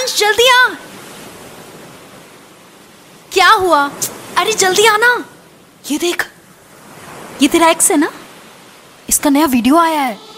अंश जल्दी आ। क्या हुआ? अरे जल्दी आना। ये देख, ये तेरा एक्स है ना? इसका नया वीडियो आया है।